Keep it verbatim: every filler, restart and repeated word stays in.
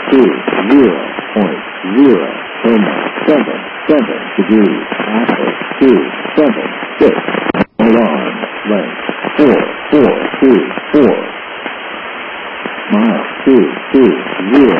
two, zero point zero coma seven seven degrees. Apple two, seven, six. Alarm length four, four, two, four. Mile two, two, zero